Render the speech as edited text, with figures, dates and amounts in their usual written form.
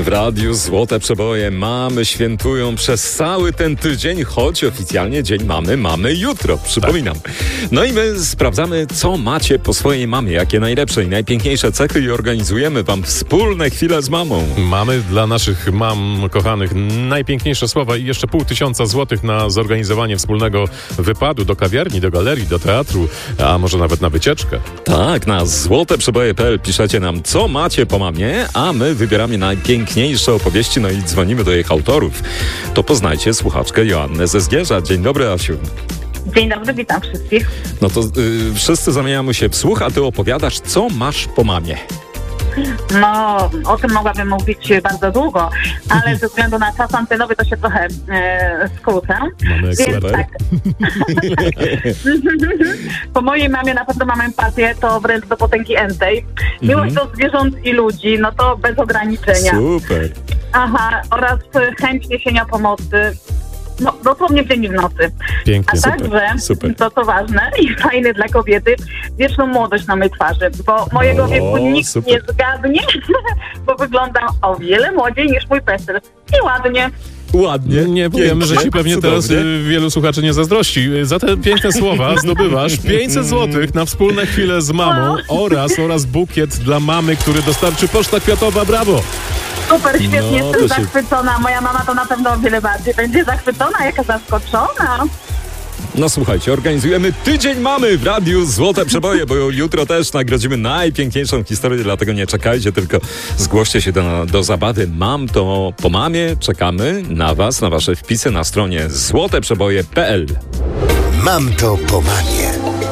W radiu Złote Przeboje mamy świętują przez cały ten tydzień, choć oficjalnie Dzień Mamy mamy jutro, przypominam. No i my sprawdzamy, co macie po swojej mamie, jakie najlepsze i najpiękniejsze cechy i organizujemy wam wspólne chwile z mamą. Mamy dla naszych mam kochanych najpiękniejsze słowa i jeszcze 500 złotych na zorganizowanie wspólnego wypadu do kawiarni, do galerii, do teatru, a może nawet na wycieczkę. Tak, na złoteprzeboje.pl piszecie nam, co macie po mamie, a my wybieramy najpiękniejsze opowieści, no i dzwonimy do ich autorów. To poznajcie słuchaczkę Joannę ze Zgierza. Dzień dobry, Asiu. Dzień dobry, witam wszystkich. No to wszyscy zamieniamy się w słuch, a ty opowiadasz, co masz po mamie. No, o tym mogłabym mówić bardzo długo, ale ze względu na czas antenowy to się trochę skrócę. Mamy Więc tak. Po mojej mamie na pewno mam empatię, to wręcz do potęgi entej. Miłość do zwierząt i ludzi, no to bez ograniczenia. Super. Aha, oraz chęć niesienia pomocy. No, dosłownie w dzień i w nocy. Pięknie, a także, super. to co ważne i fajne dla kobiety, wieczną młodość na mojej twarzy, bo mojego wieku nikt super. nie zgadnie, bo wyglądam o wiele młodziej niż mój PESEL. I ładnie. Ładnie. Nie powiemy, że ci pewnie teraz wielu słuchaczy nie zazdrości. Za te piękne słowa zdobywasz 500 złotych na wspólne chwile z mamą oraz bukiet dla mamy, który dostarczy Poczta Kwiatowa. Brawo! Super, świetnie, No, jestem to się- zachwycona. Moja mama to na pewno o wiele bardziej będzie zachwycona, jaka zaskoczona. No słuchajcie, organizujemy Tydzień Mamy w radiu Złote Przeboje, bo jutro też nagrodzimy najpiękniejszą historię, dlatego nie czekajcie, tylko zgłoście się do zabawy Mam to po mamie. Czekamy na was, na wasze wpisy na stronie złoteprzeboje.pl. Mam to po mamie.